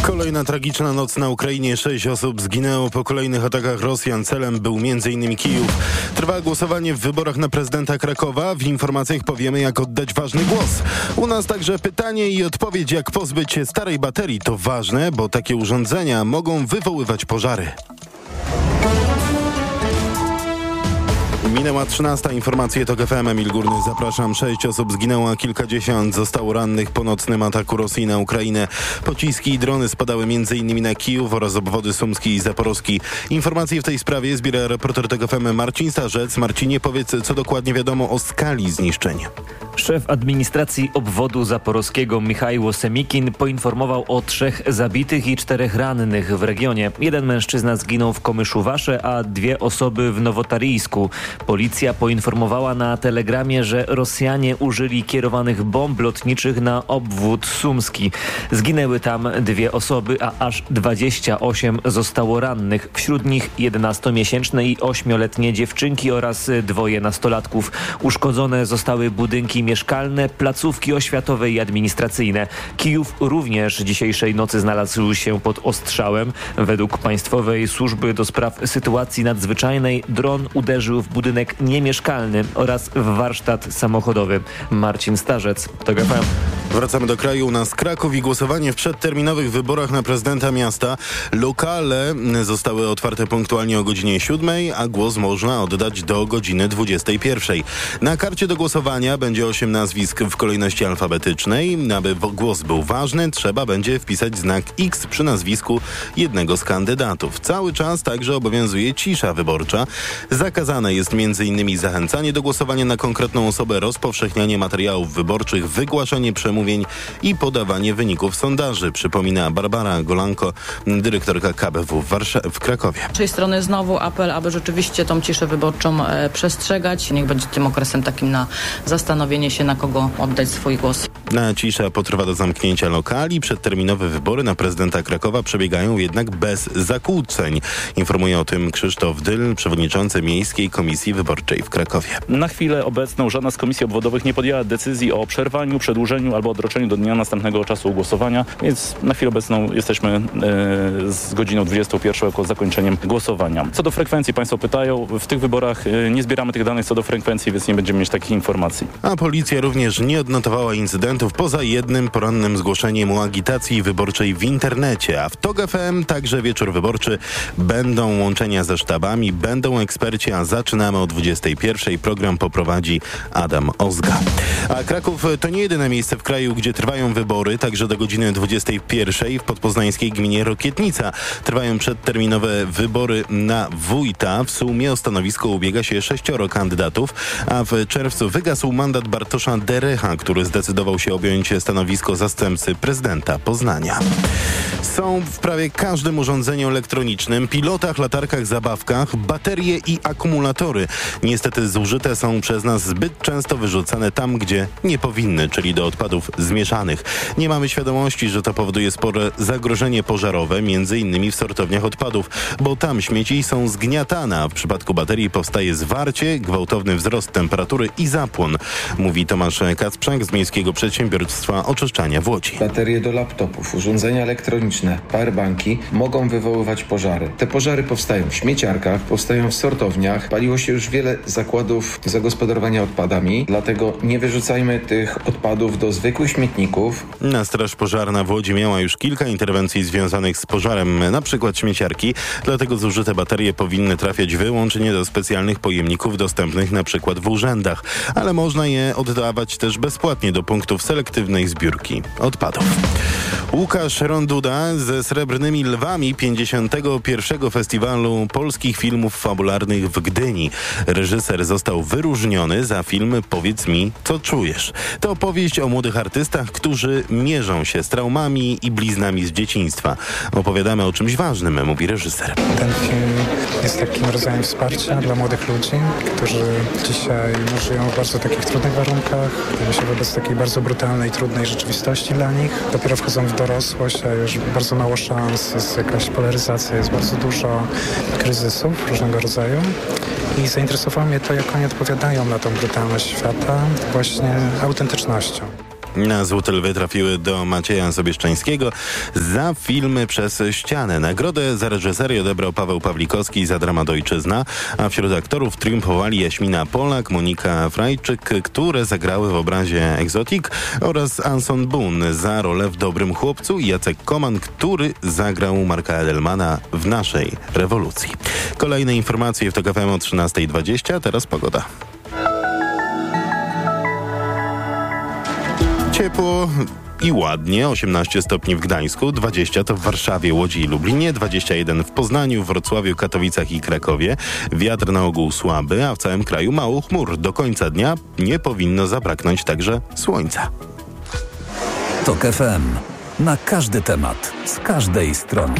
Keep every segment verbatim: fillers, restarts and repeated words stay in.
Kolejna tragiczna noc na Ukrainie. Sześć osób zginęło po kolejnych atakach Rosjan. Celem był między innymi Kijów. Trwa głosowanie w wyborach na prezydenta Krakowa. W informacjach powiemy, jak oddać ważny głos. U nas także pytanie i odpowiedź, jak pozbyć się starej baterii. To ważne, bo takie urządzenia mogą wywoływać pożary. Minęła trzynasta. Informacje TOK F M. Emil Górny, zapraszam. Sześć osób zginęło, a kilkadziesiąt zostało rannych po nocnym ataku Rosji na Ukrainę. Pociski i drony spadały m.in. na Kijów oraz obwody sumski i zaporowski. Informacje w tej sprawie zbiera reporter TOK F M Marcin Starzec. Marcinie, powiedz, co dokładnie wiadomo o skali zniszczeń. Szef administracji obwodu zaporowskiego Michajło Semikin poinformował o trzech zabitych i czterech rannych w regionie. Jeden mężczyzna zginął w Komyszuwasze, a dwie osoby w Nowotaryjsku. Policja poinformowała na telegramie, że Rosjanie użyli kierowanych bomb lotniczych na obwód sumski. Zginęły tam dwie osoby, a aż dwadzieścia osiem zostało rannych. Wśród nich jedenastomiesięczne i ośmioletnie dziewczynki oraz dwoje nastolatków. Uszkodzone zostały budynki mieszkalne, placówki oświatowe i administracyjne. Kijów również dzisiejszej nocy znalazł się pod ostrzałem. Według Państwowej Służby do Spraw Sytuacji Nadzwyczajnej dron uderzył w budynek niemieszkalny oraz w warsztat samochodowy. Marcin Starzec, TOK F M. Wracamy do kraju. U nas Kraków i głosowanie w przedterminowych wyborach na prezydenta miasta. Lokale zostały otwarte punktualnie o godzinie siódmej, a głos można oddać do godziny dwudziestej pierwszej. Na karcie do głosowania będzie osiem nazwisk w kolejności alfabetycznej. Aby głos był ważny, trzeba będzie wpisać znak X przy nazwisku jednego z kandydatów. Cały czas także obowiązuje cisza wyborcza. Zakazane jest m.in. zachęcanie do głosowania na konkretną osobę, rozpowszechnianie materiałów wyborczych, wygłaszanie przemówień i podawanie wyników sondaży, przypomina Barbara Golanko, dyrektorka K B W w, Warsza- w Krakowie. Z naszej strony znowu apel, aby rzeczywiście tą ciszę wyborczą e, przestrzegać. Niech będzie tym okresem takim na zastanowienie się, na kogo oddać swój głos. Na cisza potrwa do zamknięcia lokali. Przedterminowe wybory na prezydenta Krakowa przebiegają jednak bez zakłóceń. Informuje o tym Krzysztof Dyl, przewodniczący Miejskiej Komisji Wyborczej w Krakowie. Na chwilę obecną żadna z komisji obwodowych nie podjęła decyzji o przerwaniu, przedłużeniu albo odroczeniu do dnia następnego czasu głosowania, więc na chwilę obecną jesteśmy e, z godziną dwudziestą pierwszą jako zakończeniem głosowania. Co do frekwencji, państwo pytają, w tych wyborach e, nie zbieramy tych danych co do frekwencji, więc nie będziemy mieć takich informacji. A policja również nie odnotowała incydentów poza jednym porannym zgłoszeniem o agitacji wyborczej w internecie, a w TOK F M także wieczór wyborczy. Będą łączenia ze sztabami, będą eksperci, a zaczynamy o dwudziestej pierwszej. Program poprowadzi Adam Ozga. A Kraków to nie jedyne miejsce w kraju, gdzie trwają wybory. Także do godziny dwudziestej pierwszej w podpoznańskiej gminie Rokietnica trwają przedterminowe wybory na wójta. W sumie o stanowisko ubiega się sześcioro kandydatów, a w czerwcu wygasł mandat Bartosza Derecha, który zdecydował się objąć stanowisko zastępcy prezydenta Poznania. Są w prawie każdym urządzeniu elektronicznym, pilotach, latarkach, zabawkach, baterie i akumulatory. Niestety zużyte są przez nas zbyt często wyrzucane tam, gdzie nie powinny, czyli do odpadów zmieszanych. Nie mamy świadomości, że to powoduje spore zagrożenie pożarowe, między innymi w sortowniach odpadów, bo tam śmieci są zgniatane, a w przypadku baterii powstaje zwarcie, gwałtowny wzrost temperatury i zapłon, mówi Tomasz Kacprzak z Miejskiego Przedsiębiorstwa Oczyszczania w Łodzi. Baterie do laptopów, urządzenia elektroniczne, powerbanki mogą wywoływać pożary. Te pożary powstają w śmieciarkach, powstają w sortowniach. Paliło się już wiele zakładów zagospodarowania odpadami, dlatego nie wyrzucajmy tych odpadów do zwykłych śmietników. Na Straż Pożarna w Łodzi miała już kilka interwencji związanych z pożarem, na przykład śmieciarki, dlatego zużyte baterie powinny trafiać wyłącznie do specjalnych pojemników dostępnych na przykład w urzędach, ale można je oddawać też bezpłatnie do punktów selektywnej zbiórki odpadów. Łukasz Ronduda ze Srebrnymi Lwami pięćdziesiątego pierwszego Festiwalu Polskich Filmów Fabularnych w Gdyni. Reżyser został wyróżniony za film Powiedz mi, co czujesz. To opowieść o młodych artystach, którzy mierzą się z traumami i bliznami z dzieciństwa. Opowiadamy o czymś ważnym, mówi reżyser. Ten film jest takim rodzajem wsparcia dla młodych ludzi, którzy dzisiaj żyją w bardzo takich trudnych warunkach, stawiają się wobec takiej bardzo brutalnej, trudnej rzeczywistości dla nich. Dopiero wchodzą w dorosłość, a już bardzo mało szans, jest jakaś polaryzacja, jest bardzo dużo kryzysów różnego rodzaju. I zainteresowało mnie to, jak oni odpowiadają na tą brutalność świata właśnie autentycznością. Na Złote Lwy trafiły do Macieja Sobieszczańskiego za filmy Przez ścianę. Nagrodę za reżyserię odebrał Paweł Pawlikowski za dramat Ojczyzna, a wśród aktorów triumfowali Jaśmina Polak, Monika Frajczyk, które zagrały w obrazie Exotic, oraz Anson Boone za rolę w Dobrym chłopcu i Jacek Koman, który zagrał Marka Edelmana w Naszej rewolucji. Kolejne informacje w TOK F M o trzynasta dwadzieścia, teraz pogoda. Ciepło i ładnie, osiemnaście stopni w Gdańsku, dwadzieścia to w Warszawie, Łodzi i Lublinie, dwadzieścia jeden w Poznaniu, Wrocławiu, Katowicach i Krakowie. Wiatr na ogół słaby, a w całym kraju mało chmur. Do końca dnia nie powinno zabraknąć także słońca. TOK F M. Na każdy temat, z każdej strony.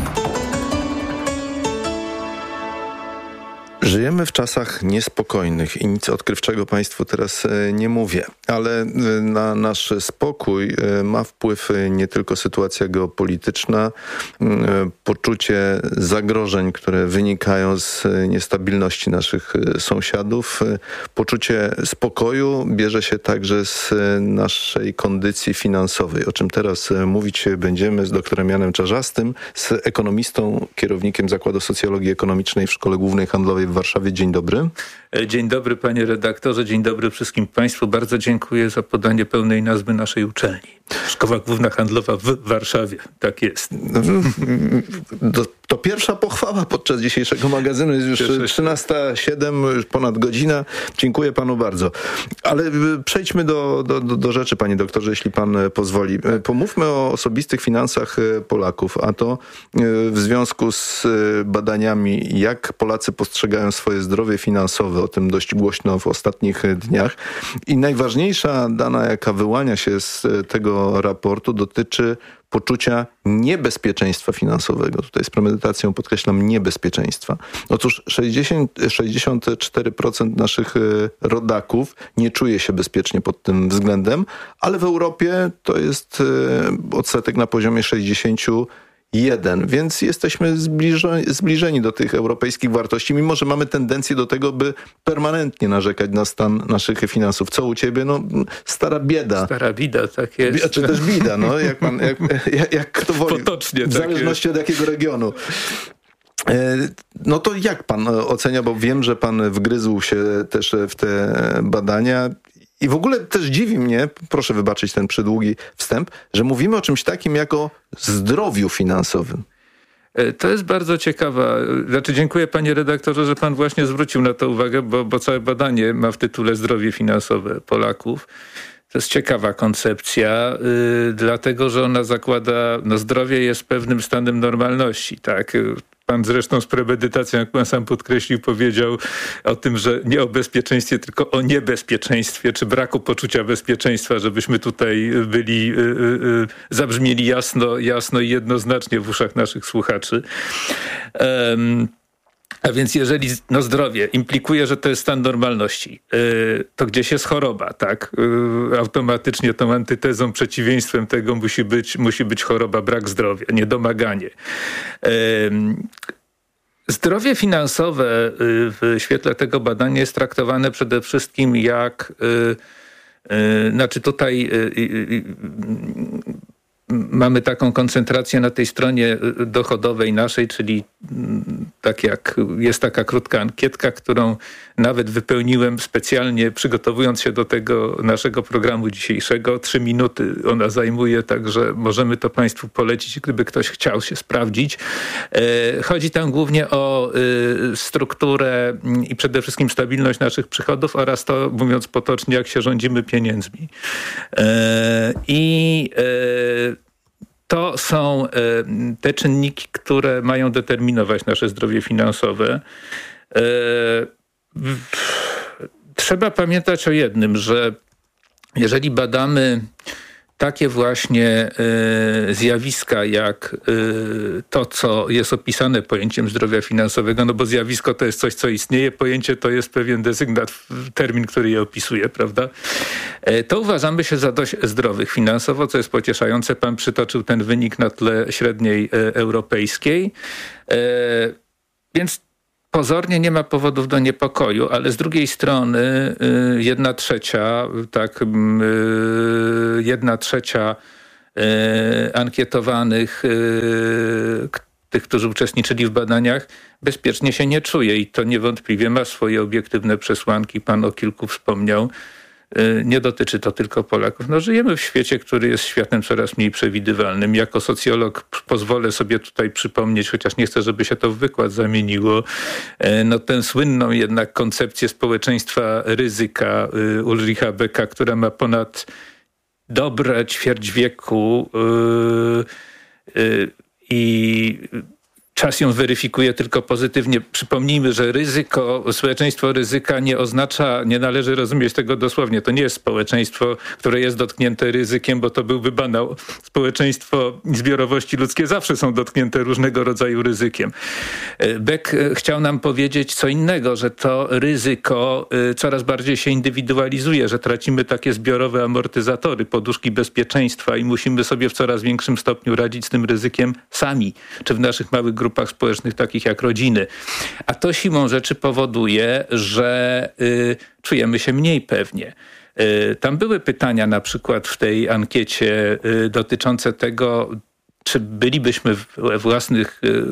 Żyjemy w czasach niespokojnych i nic odkrywczego Państwu teraz nie mówię, ale na nasz spokój ma wpływ nie tylko sytuacja geopolityczna, poczucie zagrożeń, które wynikają z niestabilności naszych sąsiadów. Poczucie spokoju bierze się także z naszej kondycji finansowej, o czym teraz mówić będziemy z doktorem Janem Czarzastym, z ekonomistą, kierownikiem Zakładu Socjologii Ekonomicznej w Szkole Głównej Handlowej w Warszawie. Dzień dobry. Dzień dobry panie redaktorze, dzień dobry wszystkim państwu. Bardzo dziękuję za podanie pełnej nazwy naszej uczelni. Szkoła Główna Handlowa w Warszawie. Tak jest. To, to pierwsza pochwała podczas dzisiejszego magazynu. Jest już trzynasta siedem, już ponad godzina. Dziękuję panu bardzo. Ale przejdźmy do, do, do rzeczy, panie doktorze, jeśli pan pozwoli. Pomówmy o osobistych finansach Polaków, a to w związku z badaniami, jak Polacy postrzegają swoje zdrowie finansowe. O tym dość głośno w ostatnich dniach. I najważniejsza dana, jaka wyłania się z tego raportu, dotyczy poczucia niebezpieczeństwa finansowego. Tutaj z premedytacją podkreślam niebezpieczeństwa. Otóż sześćdziesiąt, sześćdziesiąt cztery procent naszych rodaków nie czuje się bezpiecznie pod tym względem, ale w Europie to jest odsetek na poziomie sześćdziesiąt jeden, więc jesteśmy zbliżeni, zbliżeni do tych europejskich wartości, mimo że mamy tendencję do tego, by permanentnie narzekać na stan naszych finansów. Co u ciebie? No, stara bieda. Stara bida, tak jest. Czy też bida, no, jak, pan, jak, jak, jak kto woli. Potocznie, w zależności tak od jakiego regionu. No to jak pan ocenia, bo wiem, że pan wgryzł się też w te badania. I w ogóle też dziwi mnie, proszę wybaczyć ten przydługi wstęp, że mówimy o czymś takim jak o zdrowiu finansowym. To jest bardzo ciekawa, znaczy dziękuję panie redaktorze, że pan właśnie zwrócił na to uwagę, bo, bo całe badanie ma w tytule zdrowie finansowe Polaków. To jest ciekawa koncepcja, yy, dlatego że ona zakłada, no zdrowie jest pewnym stanem normalności, tak? Pan zresztą z premedytacją, jak pan sam podkreślił, powiedział o tym, że nie o bezpieczeństwie, tylko o niebezpieczeństwie, czy braku poczucia bezpieczeństwa, żebyśmy tutaj byli, yy, yy, zabrzmieli jasno, jasno i jednoznacznie w uszach naszych słuchaczy. Um, A więc jeżeli no zdrowie implikuje, że to jest stan normalności, yy, to gdzieś jest choroba, tak? Yy, automatycznie tą antytezą, przeciwieństwem tego musi być, musi być choroba, brak zdrowia, niedomaganie. Yy, zdrowie finansowe yy, w świetle tego badania jest traktowane przede wszystkim jak, yy, yy, znaczy tutaj yy, yy, mamy taką koncentrację na tej stronie dochodowej naszej, czyli tak jak jest taka krótka ankietka, którą nawet wypełniłem specjalnie przygotowując się do tego naszego programu dzisiejszego. Trzy minuty ona zajmuje, także możemy to państwu polecić, gdyby ktoś chciał się sprawdzić. Chodzi tam głównie o strukturę i przede wszystkim stabilność naszych przychodów oraz to, mówiąc potocznie, jak się rządzimy pieniędzmi. I to są te czynniki, które mają determinować nasze zdrowie finansowe. Trzeba pamiętać o jednym, że jeżeli badamy takie właśnie y, zjawiska jak y, to, co jest opisane pojęciem zdrowia finansowego, no bo zjawisko to jest coś, co istnieje, pojęcie to jest pewien desygnat, termin, który je opisuje, prawda? Y, to uważamy się za dość zdrowych finansowo, co jest pocieszające. Pan przytoczył ten wynik na tle średniej y, europejskiej. Y, więc pozornie nie ma powodów do niepokoju, ale z drugiej strony jedna trzecia, tak, jedna trzecia ankietowanych, tych, którzy uczestniczyli w badaniach, bezpiecznie się nie czuje i to niewątpliwie ma swoje obiektywne przesłanki. Pan o kilku wspomniał. Nie dotyczy to tylko Polaków. No, żyjemy w świecie, który jest światem coraz mniej przewidywalnym. Jako socjolog pozwolę sobie tutaj przypomnieć, chociaż nie chcę, żeby się to w wykład zamieniło, no tę słynną jednak koncepcję społeczeństwa ryzyka Ulricha Becka, która ma ponad dobre ćwierć wieku yy, yy, i czas ją weryfikuje tylko pozytywnie. Przypomnijmy, że ryzyko, społeczeństwo ryzyka nie oznacza, nie należy rozumieć tego dosłownie. To nie jest społeczeństwo, które jest dotknięte ryzykiem, bo to byłby banał. Społeczeństwo i zbiorowości ludzkie zawsze są dotknięte różnego rodzaju ryzykiem. Beck chciał nam powiedzieć co innego, że to ryzyko coraz bardziej się indywidualizuje, że tracimy takie zbiorowe amortyzatory, poduszki bezpieczeństwa i musimy sobie w coraz większym stopniu radzić z tym ryzykiem sami, czy w naszych małych grupach społecznych, takich jak rodziny. A to siłą rzeczy powoduje, że y, czujemy się mniej pewnie. Y, tam były pytania na przykład w tej ankiecie y, dotyczące tego, czy bylibyśmy we własnych, y,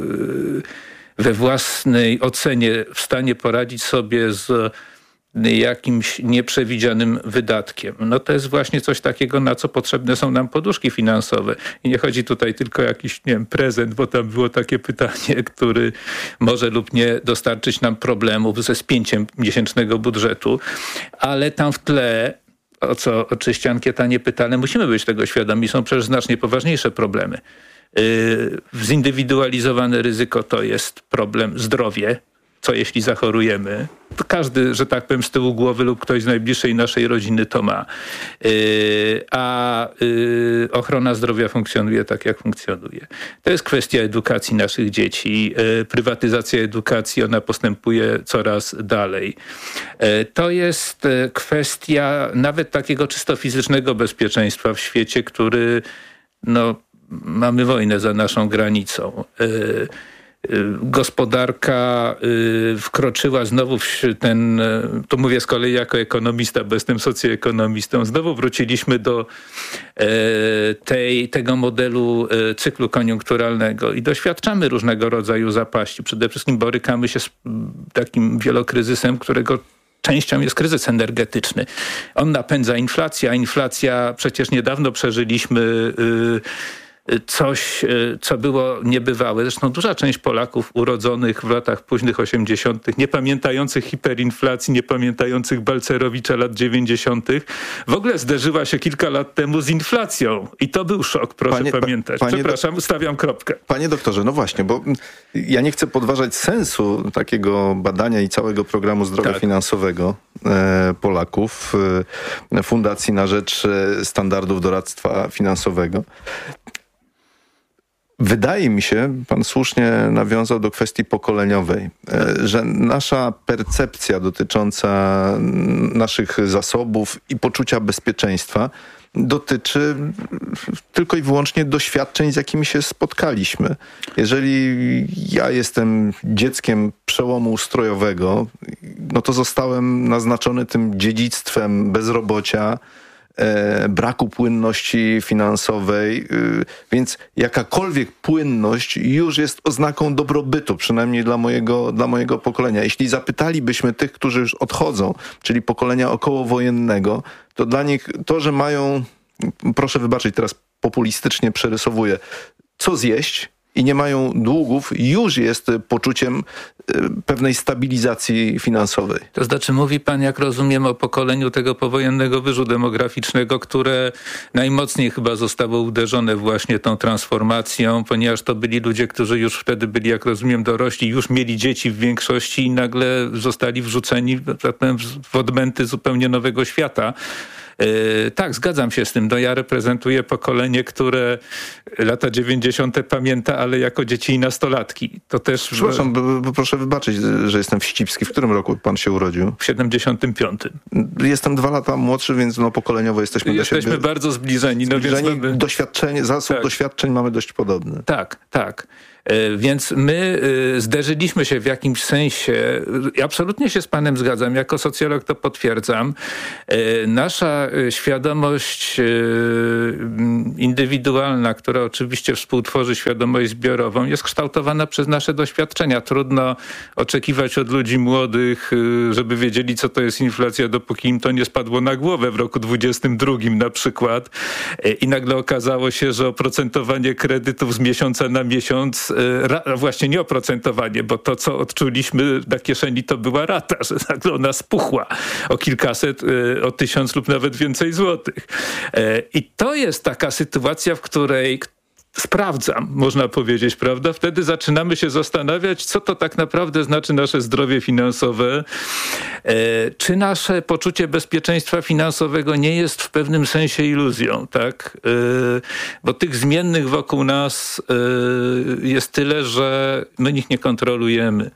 we własnej ocenie w stanie poradzić sobie z jakimś nieprzewidzianym wydatkiem. No to jest właśnie coś takiego, na co potrzebne są nam poduszki finansowe. I nie chodzi tutaj tylko o jakiś, nie wiem, prezent, bo tam było takie pytanie, który może lub nie dostarczyć nam problemów ze spięciem miesięcznego budżetu, ale tam w tle, o co oczywiście ankieta nie pyta, ale musimy być tego świadomi, są przecież znacznie poważniejsze problemy. Yy, zindywidualizowane ryzyko to jest problem zdrowie. Co jeśli zachorujemy? To każdy, że tak powiem, z tyłu głowy lub ktoś z najbliższej naszej rodziny to ma. Yy, a yy, ochrona zdrowia funkcjonuje tak, jak funkcjonuje. To jest kwestia edukacji naszych dzieci. Yy, prywatyzacja edukacji, ona postępuje coraz dalej. Yy, to jest yy, kwestia nawet takiego czysto fizycznego bezpieczeństwa w świecie, który, no, mamy wojnę za naszą granicą. Yy, Gospodarka wkroczyła znowu w ten, to mówię z kolei jako ekonomista, bo jestem socjoekonomistą, znowu wróciliśmy do tej, tego modelu cyklu koniunkturalnego i doświadczamy różnego rodzaju zapaści. Przede wszystkim borykamy się z takim wielokryzysem, którego częścią jest kryzys energetyczny. On napędza inflację, a inflacja przecież niedawno przeżyliśmy coś, co było niebywałe. Zresztą duża część Polaków urodzonych w latach późnych osiemdziesiątych, nie pamiętających hiperinflacji, nie pamiętających Balcerowicza lat dziewięćdziesiątych, w ogóle zderzyła się kilka lat temu z inflacją. I to był szok, proszę panie, pamiętać. Panie Przepraszam, do... stawiam kropkę. Panie doktorze, no właśnie, bo ja nie chcę podważać sensu takiego badania i całego programu zdrowia tak. finansowego e, Polaków, e, Fundacji na rzecz standardów doradztwa finansowego. Wydaje mi się, pan słusznie nawiązał do kwestii pokoleniowej, że nasza percepcja dotycząca naszych zasobów i poczucia bezpieczeństwa dotyczy tylko i wyłącznie doświadczeń, z jakimi się spotkaliśmy. Jeżeli ja jestem dzieckiem przełomu ustrojowego, no to zostałem naznaczony tym dziedzictwem bezrobocia, braku płynności finansowej, więc jakakolwiek płynność już jest oznaką dobrobytu, przynajmniej dla mojego, dla mojego pokolenia. Jeśli zapytalibyśmy tych, którzy już odchodzą, czyli pokolenia okołowojennego, to dla nich to, że mają, proszę wybaczyć, teraz populistycznie przerysowuję, co zjeść i nie mają długów, już jest poczuciem pewnej stabilizacji finansowej. To znaczy mówi pan, jak rozumiem, o pokoleniu tego powojennego wyżu demograficznego, które najmocniej chyba zostało uderzone właśnie tą transformacją, ponieważ to byli ludzie, którzy już wtedy byli, jak rozumiem, dorośli, już mieli dzieci w większości i nagle zostali wrzuceni, tak powiem, w odmęty zupełnie nowego świata. Yy, tak, zgadzam się z tym. No ja reprezentuję pokolenie, które lata dziewięćdziesiąte pamięta, ale jako dzieci i nastolatki. To też... Przepraszam, b- b- proszę wybaczyć, że jestem wścibski. W którym roku pan się urodził? W siedemdziesiątym piątym. Jestem dwa lata młodszy, więc no pokoleniowo jesteśmy Jesteśmy do siebie bardzo zbliżeni. No zbliżeni. więc mamy... Doświadczenie, zasób tak. doświadczeń mamy dość podobny. Tak, tak. Więc my zderzyliśmy się w jakimś sensie, absolutnie się z panem zgadzam, jako socjolog to potwierdzam. Nasza świadomość indywidualna, która oczywiście współtworzy świadomość zbiorową, jest kształtowana przez nasze doświadczenia. Trudno oczekiwać od ludzi młodych, żeby wiedzieli, co to jest inflacja, dopóki im to nie spadło na głowę w roku dwudziestym drugim na przykład. I nagle okazało się, że oprocentowanie kredytów z miesiąca na miesiąc, ra, właśnie nie oprocentowanie, bo to, co odczuliśmy na kieszeni, to była rata, że nagle ona spuchła o kilkaset, o tysiąc lub nawet więcej złotych. I to jest taka sytuacja, w której sprawdzam, można powiedzieć, prawda? Wtedy zaczynamy się zastanawiać, co to tak naprawdę znaczy nasze zdrowie finansowe. E, czy nasze poczucie bezpieczeństwa finansowego nie jest w pewnym sensie iluzją, tak? E, bo tych zmiennych wokół nas e, jest tyle, że my ich nie kontrolujemy.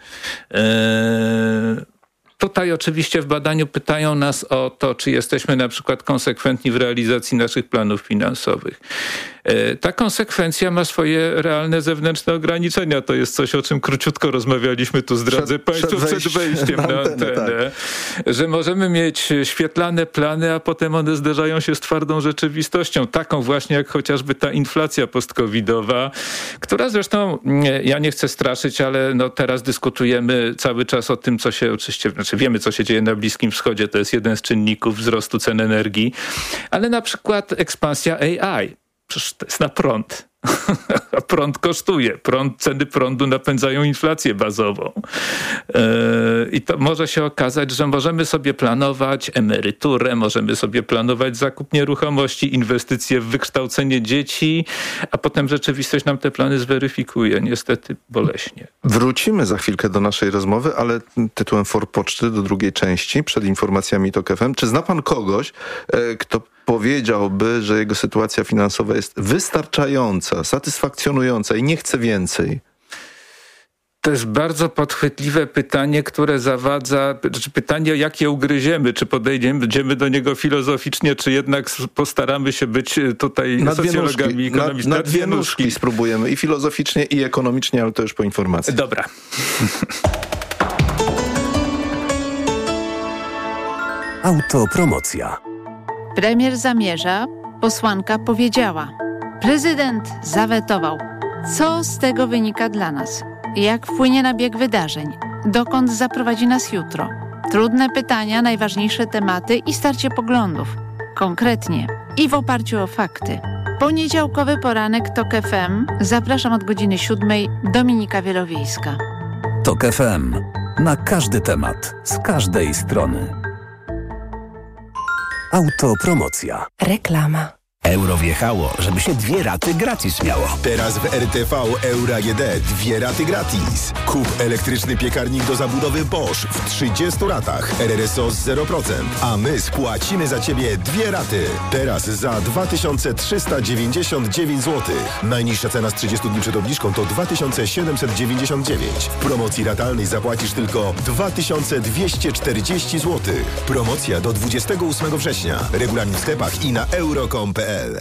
E, Tutaj oczywiście w badaniu pytają nas o to, czy jesteśmy na przykład konsekwentni w realizacji naszych planów finansowych. Ta konsekwencja ma swoje realne zewnętrzne ograniczenia. To jest coś, o czym króciutko rozmawialiśmy tu, zdradzę przed, Państwu, przed, wejść, przed wejściem na antenę, antenę tak. Że możemy mieć świetlane plany, a potem one zderzają się z twardą rzeczywistością. Taką właśnie jak chociażby ta inflacja post-covidowa, która zresztą, ja nie chcę straszyć, ale no teraz dyskutujemy cały czas o tym, co się oczywiście, znaczy wiemy, co się dzieje na Bliskim Wschodzie. To jest jeden z czynników wzrostu cen energii, ale na przykład ekspansja A I. Przecież to jest na prąd. A prąd kosztuje. Prąd, ceny prądu napędzają inflację bazową. Yy, I to może się okazać, że możemy sobie planować emeryturę, możemy sobie planować zakup nieruchomości, inwestycje w wykształcenie dzieci, a potem rzeczywistość nam te plany zweryfikuje. Niestety boleśnie. Wrócimy za chwilkę do naszej rozmowy, ale tytułem forpoczty do drugiej części, przed informacjami TOK F M. Czy zna pan kogoś, e, kto powiedziałby, że jego sytuacja finansowa jest wystarczająca, satysfakcjonująca i nie chce więcej? To jest bardzo podchwytliwe pytanie, które zawadza, czy pytanie, jak je ugryziemy, czy podejdziemy do niego filozoficznie, czy jednak postaramy się być tutaj na socjologami, ekonomistami. Na, na dwie nóżki spróbujemy i filozoficznie, i ekonomicznie, ale to już po informacji. Dobra. Autopromocja. Premier zamierza, posłanka powiedziała. Prezydent zawetował. Co z tego wynika dla nas? Jak wpłynie na bieg wydarzeń? Dokąd zaprowadzi nas jutro? Trudne pytania, najważniejsze tematy i starcie poglądów. Konkretnie i w oparciu o fakty. Poniedziałkowy poranek TOK F M. Zapraszam od godziny siódmej. Dominika Wielowiejska. TOK F M. Na każdy temat, z każdej strony. Autopromocja. Reklama. Euro wjechało, żeby się dwie raty gratis miało. Teraz w R T V Euro A G D dwie raty gratis. Kup elektryczny piekarnik do zabudowy Bosch w trzydziestu ratach. R R S O z zero procent. A my spłacimy za Ciebie dwie raty. Teraz za dwa tysiące trzysta dziewięćdziesiąt dziewięć złotych. Najniższa cena z trzydziestu dni przed obniżką to dwa tysiące siedemset dziewięćdziesiąt dziewięć. W promocji ratalnej zapłacisz tylko dwa tysiące dwieście czterdzieści złotych. Promocja do dwudziestego ósmego września. Regulamin w sklepach i na euro kropka com kropka p l.